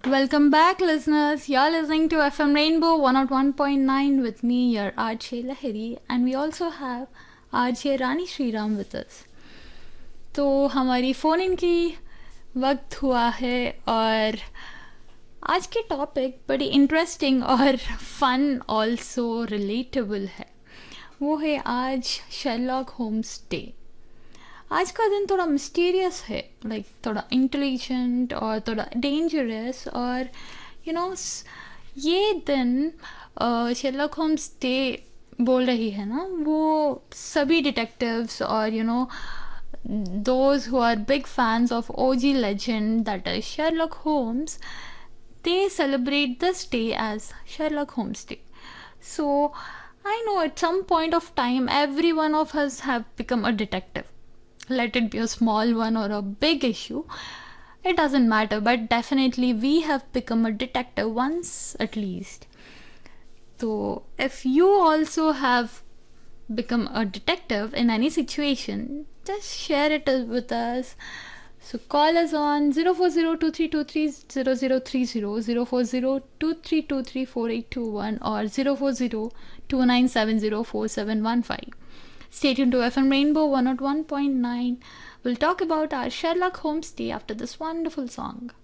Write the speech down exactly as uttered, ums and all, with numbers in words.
Welcome back, listeners. You're listening to F M Rainbow one oh one point nine with me, your R J Lahiri, and we also have R J Rani Sriram with us. तो हमारी phone इन की वक्त हुआ है और आज के topic बड़ी इंटरेस्टिंग और फन ऑल्सो रिलेटेबल है. वो है आज शेरलॉक होम्स डे. आज का दिन थोड़ा मिस्टीरियस है, लाइक like, थोड़ा इंटेलिजेंट और थोड़ा डेंजरस. और यू you नो know, ये दिन शेरलॉक होम्स डे बोल रही है ना, वो सभी डिटेक्टिव्स और you know those who are big fans of O G legend, that is Sherlock Holmes, they celebrate this day as Sherlock Holmes Day. So I know at some point of time every one of us have become a detective. Let it be a small one or a big issue, it doesn't matter, but definitely we have become a detective once at least. So if you also have become a detective in any situation, just share it with us. So call us on zero four zero two three two three zero zero three zero, zero four zero two three two three four eight two one or zero four zero two nine seven zero four seven one five. Stay tuned to F M Rainbow one oh one point nine. We'll talk about our Sherlock Holmes Day after this wonderful song.